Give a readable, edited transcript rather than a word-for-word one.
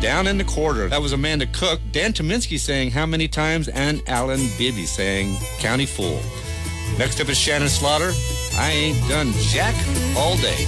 Down in the Quarter. That was Amanda Cook. Dan Tominski sang How Many Times, and Alan Bibby sang County Fool. Next up is Shannon Slaughter. I Ain't Done Jack All Day.